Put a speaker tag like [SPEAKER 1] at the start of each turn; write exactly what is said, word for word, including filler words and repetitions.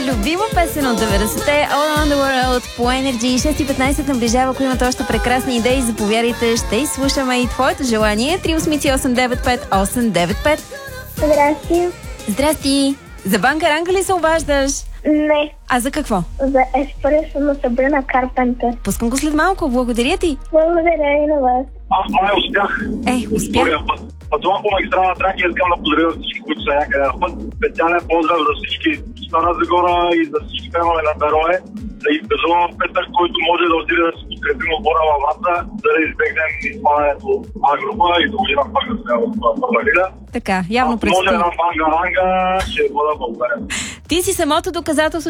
[SPEAKER 1] любима песен от деветдесетте All Around the World по Energy. шест и петнайсет наближава. Ако имате още прекрасни идеи, заповядайте. Ще изслушаме и твоето желание. три осем осем девет пет осем девет пет.
[SPEAKER 2] Здрасти.
[SPEAKER 1] Здрасти. За Банка Ранга ли се обаждаш?
[SPEAKER 2] Не.
[SPEAKER 1] А за какво?
[SPEAKER 2] За Еспресо на Сабрина Карпентър.
[SPEAKER 1] Пускам го след малко. Благодаря ти.
[SPEAKER 2] Благодаря и на вас.
[SPEAKER 3] Аз май успях.
[SPEAKER 1] Е, успях.
[SPEAKER 3] Пътувам по магистрала Тракия, искам да поздравя всички, които са някъде на път. Специален поздрав за всички Стара Загора и за всички фенове на Берое. Да избежувам в петък, който може да отиде да се подкрепим отбора във Враца, за да избегнем изпадането А група и да отидем пак да сме в първа лига.
[SPEAKER 1] Така, явно предстои.
[SPEAKER 3] Може една банга-ранга, ще бъда благодарен.
[SPEAKER 1] Ти си самото доказателство,